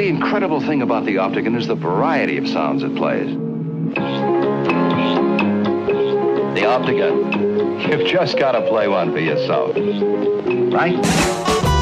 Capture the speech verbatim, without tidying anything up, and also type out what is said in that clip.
incredible thing about the Optigan is the variety of sounds it plays. The Optigan. You've just got to play one for yourself. Right?